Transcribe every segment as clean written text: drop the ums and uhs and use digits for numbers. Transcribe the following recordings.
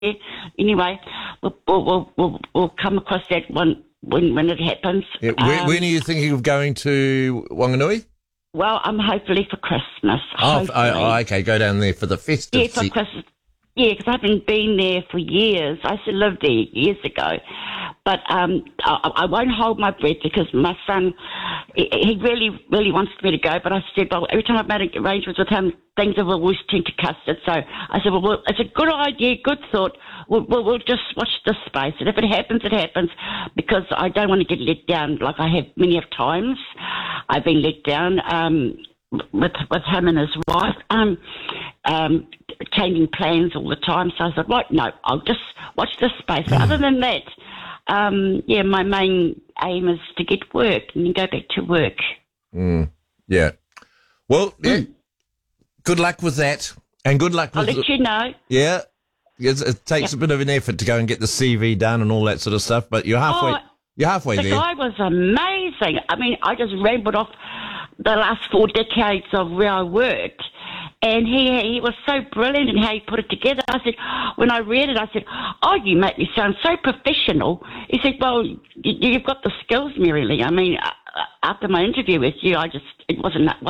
Anyway, we'll come across that one when it happens. Yeah, when are you thinking of going to Wanganui? Well, I'm hopefully for Christmas. Okay, go down there for the festive. Yeah, for Christmas. Yeah, because I haven't been there for years. I used to live there years ago. But I won't hold my breath because my son, he really, really wants me to go. But I said, well, every time I've made arrangements with him, things have always turned to custard. So I said, well, it's a good idea, good thought. We'll just watch this space. And if it happens, it happens. Because I don't want to get let down like I have many of times. I've been let down with him and his wife. Changing plans all the time. So I said, right, no, I'll just watch this space. But other than that, my main aim is to get work and then go back to work. Yeah. Well, good luck with that. And good luck with I'll let you know. Yeah. It takes a bit of an effort to go and get the CV done and all that sort of stuff, but you're halfway there. The guy was amazing. I mean, I just rambled off the last 4 decades of where I worked. And he was so brilliant in how he put it together. I said, when I read it, I said, oh, you make me sound so professional. He said, well, you've got the skills, Mary Lee. I mean, after my interview with you, it wasn't a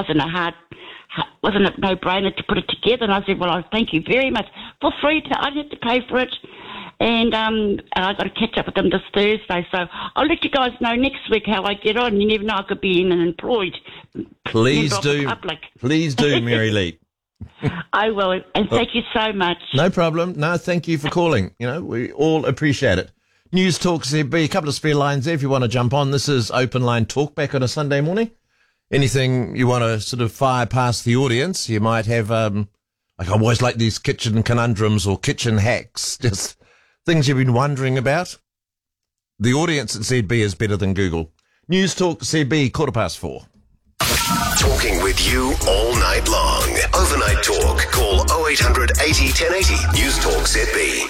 no-brainer to put it together. And I said, well, I thank you very much. For free, I didn't have to pay for it. And I got to catch up with them this Thursday. So I'll let you guys know next week how I get on. You never know, I could be employed. Please do. Please do, Mary Lee. I will, and thank you so much. No problem. No, thank you for calling. You know, we all appreciate it. News Talk ZB, a couple of spare lines there if you want to jump on. This is Open Line Talk back on a Sunday morning. Anything you want to sort of fire past the audience, you might have, I always like these kitchen conundrums or kitchen hacks, just things you've been wondering about. The audience at ZB is better than Google. News Talk ZB, 4:15. Talking with you all night long. Overnight Talk. Call 0800 80 1080. News Talk ZB.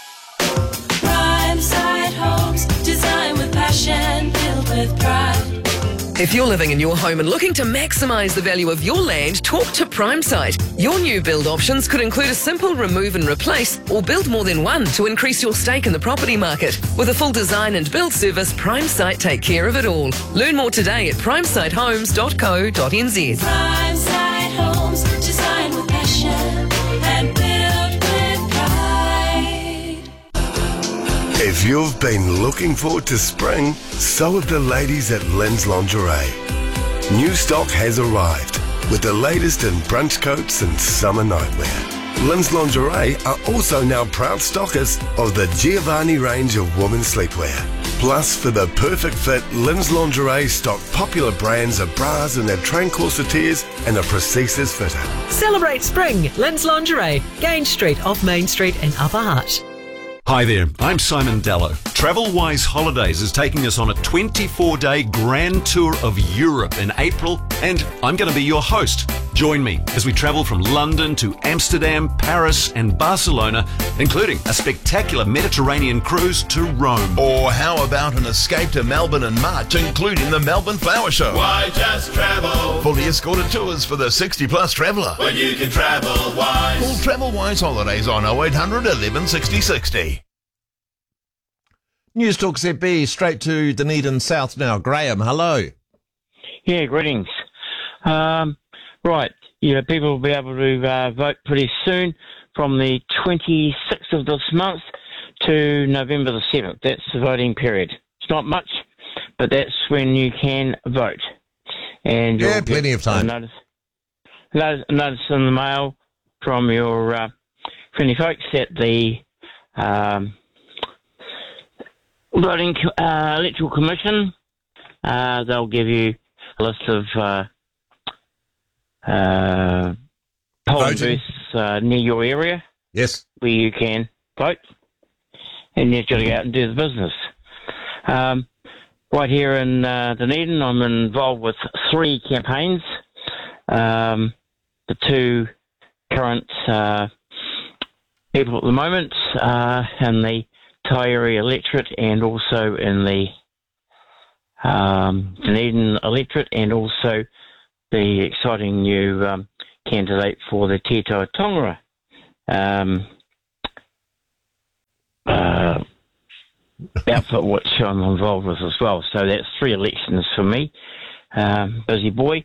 Prime Side Homes. Design with passion. Built with pride. If you're living in your home and looking to maximise the value of your land, talk to PrimeSite. Your new build options could include a simple remove and replace or build more than one to increase your stake in the property market. With a full design and build service, PrimeSite take care of it all. Learn more today at primesitehomes.co.nz. PrimeSite Homes, design with passion and built with pride. If you've been looking forward to spring, so have the ladies at Lynn's Lingerie. New stock has arrived with the latest in brunch coats and summer nightwear. Lynn's Lingerie are also now proud stockers of the Giovanni range of women's sleepwear. Plus, for the perfect fit, Lynn's Lingerie stock popular brands of bras and their train corsetiers and a prosthesis fitter. Celebrate spring, Lynn's Lingerie, Grange Street off Main Street in Upper Hutt. Hi there, I'm Simon Dallow. TravelWise Holidays is taking us on a 24-day grand tour of Europe in April, and I'm going to be your host. Join me as we travel from London to Amsterdam, Paris and Barcelona, including a spectacular Mediterranean cruise to Rome. Or how about an escape to Melbourne in March, including the Melbourne Flower Show? Why just travel? Fully escorted tours for the 60-plus traveller. When you can travel wise. Call TravelWise Holidays on 0800 11 60 60. News Talk ZB, straight to Dunedin South now. Graham, hello. Yeah, greetings. Right, people will be able to vote pretty soon from the 26th of this month to November the 7th. That's the voting period. It's not much, but that's when you can vote. And yeah, plenty of time. Notice in the mail from your friendly folks at the Voting Electoral Commission. They'll give you a list of polling booths near your area. Yes. Where you can vote. And you've got to go out and do the business. Right here in Dunedin, I'm involved with 3 campaigns. The 2 current people at the moment and the Taieri electorate and also in the Dunedin electorate and also the exciting new candidate for the Tito Tongara outfit which I'm involved with as well. So that's 3 elections for me. Busy boy.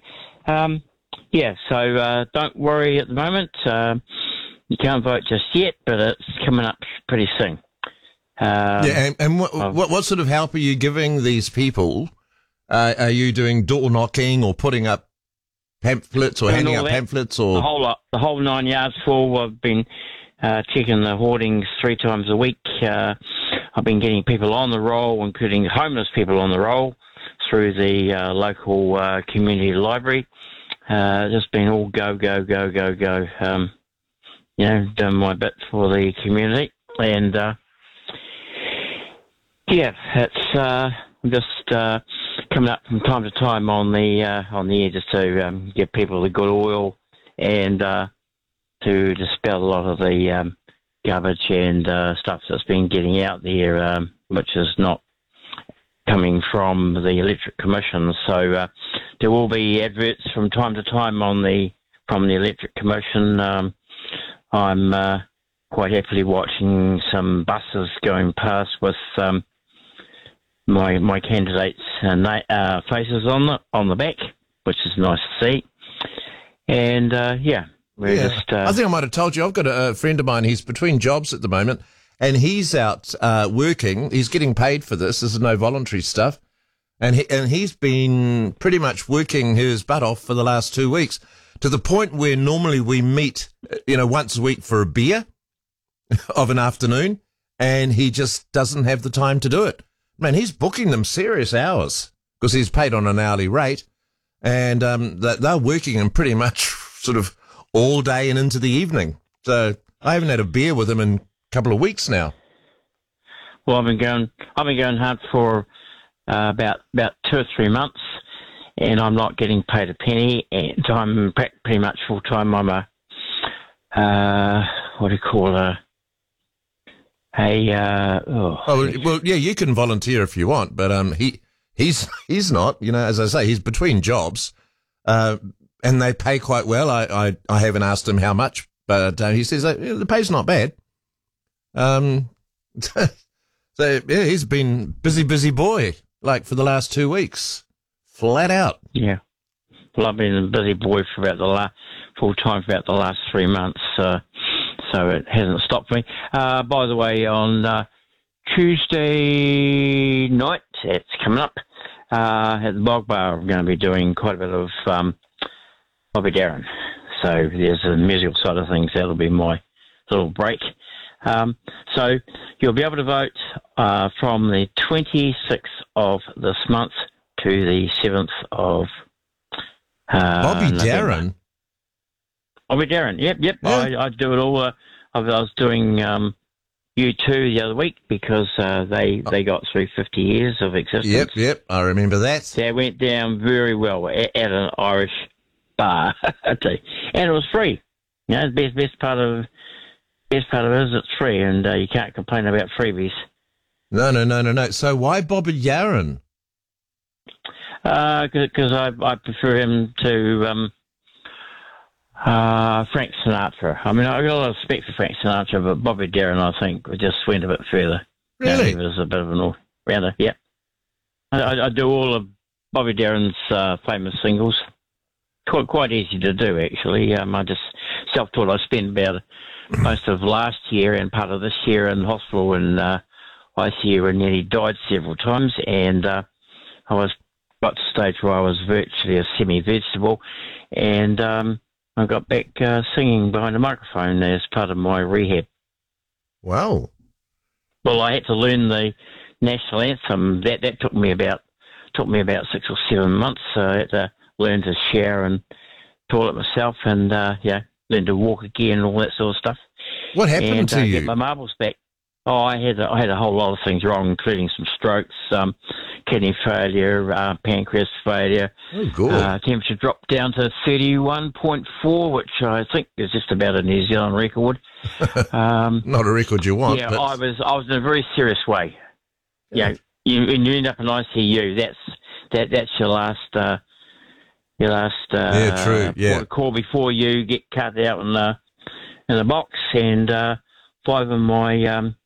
So don't worry at the moment. You can't vote just yet, but it's coming up pretty soon. What sort of help are you giving these people? Are you doing door knocking or putting up pamphlets or handing out pamphlets? Or the whole lot, the whole 9 yards full. I've been checking the hoardings 3 times a week. I've been getting people on the roll, including homeless people on the roll, through the local community library. Just been all go. Done my bit for the community, and it's just coming up from time to time on the air just to give people the good oil and to dispel a lot of the garbage and stuff that's been getting out there, which is not coming from the Electric Commission. So there will be adverts from time to time from the Electric Commission. I'm quite happily watching some buses going past with my candidates' faces on the back, which is nice to see. And just. I think I might have told you. I've got a friend of mine. He's between jobs at the moment, and he's out working. He's getting paid for this. This is no voluntary stuff, and he's been pretty much working his butt off for the last 2 weeks, to the point where normally we meet, once a week for a beer of an afternoon, and he just doesn't have the time to do it. Man, he's booking them serious hours because he's paid on an hourly rate, and they're working him pretty much sort of all day and into the evening. So I haven't had a beer with him in a couple of weeks now. Well, I've been going hard for about 2 or 3 months, and I'm not getting paid a penny, and I'm pretty much full time. I'm a you can volunteer if you want, but he's not. As I say, he's between jobs, and they pay quite well. I haven't asked him how much, but he says the pay's not bad. So he's been busy boy like for the last 2 weeks, flat out. Yeah, well, I've been a busy boy for full time for about the last 3 months. So it hasn't stopped me. By the way, on Tuesday night, it's coming up, at the Bog Bar, I'm going to be doing quite a bit of Bobby Darin. So there's the musical side of things. That'll be my little break. So you'll be able to vote from the 26th of this month to the 7th of Bobby Darin? Bobby Darin, yep. Yeah. I do it all. I was doing U2 the other week because they got through 50 years of existence. Yep, I remember that. That went down very well at an Irish bar, and it was free. The best part of it is it's free, and you can't complain about freebies. No. So why Bobby Darin? Because I prefer him to Frank Sinatra. I mean, I've got a lot of respect for Frank Sinatra, but Bobby Darin, I think, just went a bit further. Really? He was a bit of an all-rounder, yeah. I do all of Bobby Darin's famous singles. Quite easy to do, actually. I just self-taught. I spent about most of last year and part of this year in hospital in ICU and nearly died several times, and I got to the stage where I was virtually a semi-vegetable, and I got back singing behind a microphone as part of my rehab. Wow. Well, I had to learn the national anthem. That took me about 6 or 7 months. I had to learn to shower and toilet myself, and learn to walk again and all that sort of stuff. What happened to you? Get my marbles back. Oh, I had a whole lot of things wrong, including some strokes, kidney failure, pancreas failure. Oh, good. Temperature dropped down to 31.4, which I think is just about a New Zealand record. Not a record you want. Yeah, but... I was in a very serious way. Yeah, you end up in ICU. That's your last. True. Yeah. Call before you get cut out in the box, and 5 of my